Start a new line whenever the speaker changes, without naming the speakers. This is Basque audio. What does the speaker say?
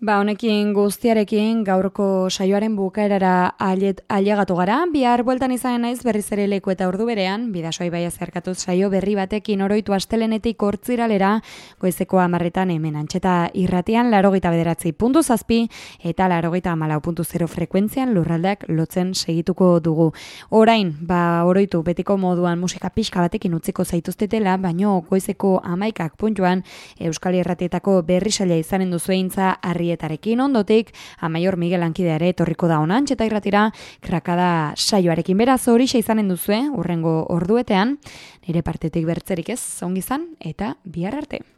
Honekin guztiarekin gaurko saioaren bukaerara ailegatu gara. Bihar bueltan izanen naiz berriz ere leku eta ordu berean, Bidasoa ibaia zeharkatuz saio berri batekin oroitu astelenetik hortziralera, goizeko 10:00 hemen Antxeta irratian 89.7 eta 94.0 frekuentzian lurraldeak lotzen segituko dugu. Orain, oroitu betiko moduan musika pixka batekin utziko zaituztetela, baino goizeko 11:00 puntuan Euskal Irratietako berri saila izanen duzueintza Arrietarekin ondotik, Amaior Miguel Ankideare etorriko da hona Antxeta irratira krakada saioarekin. Beraz horixe izanen duzue, hurrengo orduetean, nire partetik bertzerik ez, ongi izan eta bihar arte.